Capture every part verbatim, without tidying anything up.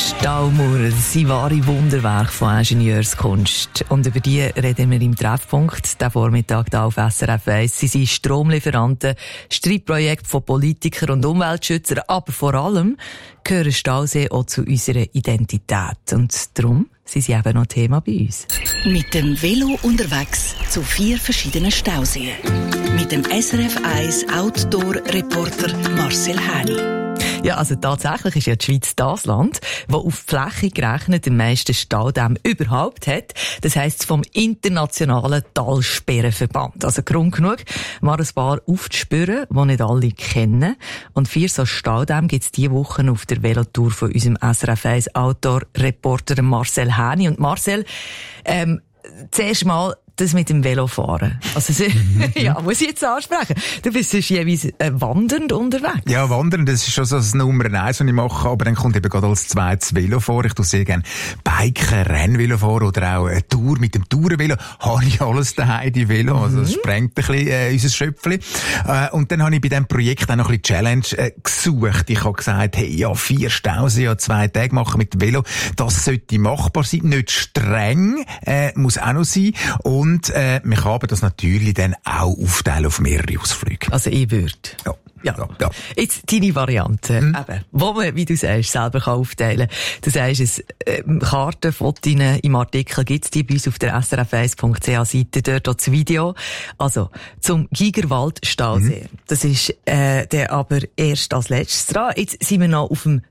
Staumauern, das sind wahre Wunderwerke von Ingenieurskunst. Und über die reden wir im Treffpunkt, den Vormittag hier auf S R F eins. Sie sind Stromlieferanten, Streitprojekte von Politikern und Umweltschützern, aber vor allem gehören Stauseen auch zu unserer Identität. Und darum sind sie eben noch Thema bei uns. Mit dem Velo unterwegs zu vier verschiedenen Stauseen. Mit dem S R F eins Outdoor-Reporter Marcel Häni. Ja, also tatsächlich ist ja die Schweiz das Land, das auf Fläche gerechnet den meisten Staudämme überhaupt hat. Das heisst vom internationalen Talsperrenverband. Also Grund genug, mal ein paar aufzuspüren, die nicht alle kennen. Und vier so Staudämme gibt es diese Woche auf der Velotour von unserem S R F eins Outdoor-Reporter Marcel Häni. Und Marcel, ähm, zuerst mal das mit dem Velofahren. Also, ja, muss ich jetzt ansprechen. Du bist sonst jeweils äh, wandernd unterwegs. Ja, wandern, das ist schon so das Nummer eins, was ich mache. Aber dann kommt eben gerade als zweites Velo vor. Ich tue sehr gerne Biken, Rennvelo fahren oder auch eine Tour mit dem Tourenvelo. Habe ich alles daheim, die Velo. Also, das sprengt ein bisschen äh, unser Schöpfchen. Äh, und dann habe ich bei diesem Projekt auch noch ein bisschen Challenge äh, gesucht. Ich habe gesagt, hey, ja, vier Stauseen, ja, zwei Tage machen mit dem Velo. Das sollte machbar sein. Nicht streng, äh, muss auch noch sein. Und Und äh, wir können das natürlich dann auch aufteilen auf mehrere Ausflüge. Also ich würde. Ja. Ja. Ja, ja. Jetzt deine Variante, mhm. eben, wo man, wie du sagst, selber kann aufteilen kann. Du sagst, es, äh, Karten, Fotos im Artikel gibt's die bei uns auf der S R F eins Punkt C H Seite, dort auch das Video. Also, zum Gigerwald-Stausee. Mhm. Das ist äh, der aber erst als letztes dran. Jetzt sind wir noch auf dem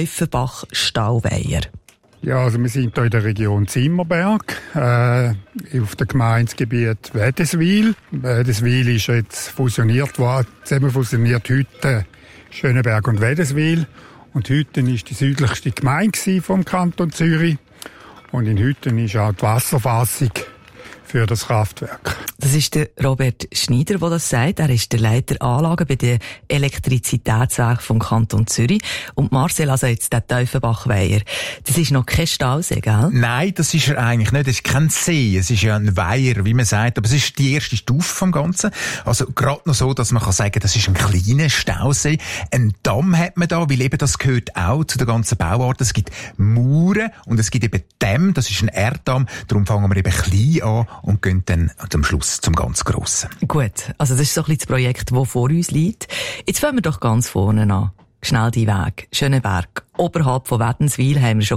Tiefenbach-Stauweiher. Ja, also wir sind hier in der Region Zimmerberg, äh, auf dem Gemeindegebiet Wädeswil. Wädeswil ist jetzt fusioniert worden, zusammen fusioniert heute Schöneberg und Wädeswil. Und Hütten ist die südlichste Gemeinde vom Kanton Zürich. Und in Hütten ist auch die Wasserfassung für das Kraftwerk. Das ist der Robert Schneider, der das sagt. Er ist der Leiter Anlagen bei den Elektrizitätswerken vom Kanton Zürich. Und Marcel, also jetzt der Tiefenbach-Weiher, das ist noch kein Stausee, gell? Nein, das ist er eigentlich nicht. Das ist kein See. Es ist ja ein Weiher, wie man sagt. Aber es ist die erste Stufe vom Ganzen. Also gerade noch so, dass man kann sagen, das ist ein kleiner Stausee. Ein Damm hat man da, weil eben das gehört auch zu der ganzen Bauart. Es gibt Mauern und es gibt eben Dämme. Das ist ein Erddamm. Darum fangen wir eben klein an und gehen dann am Schluss zum ganz Grossen. Gut, also das ist so ein bisschen das Projekt, das vor uns liegt. Jetzt fangen wir doch ganz vorne an. Schnell die Weg. Schöneberg. Oberhalb von Wädenswil haben wir schon